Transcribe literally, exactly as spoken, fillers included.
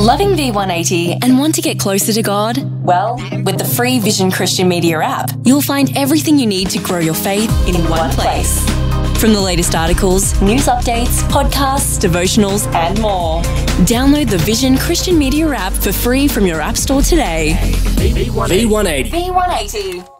Loving V one eighty and want to get closer to God? Well, with the free Vision Christian Media app, you'll find everything you need to grow your faith in, in one one place. place. From the latest articles, news updates, podcasts, devotionals, and more. Download the Vision Christian Media app for free from your app store today. V one eighty. V one eighty.